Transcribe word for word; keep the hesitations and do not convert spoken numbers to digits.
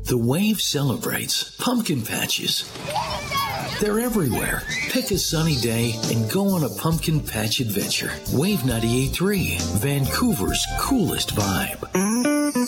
The Wave celebrates pumpkin patches. They're everywhere. Pick a sunny day and go on a pumpkin patch adventure. Wave ninety-eight point three, Vancouver's coolest vibe.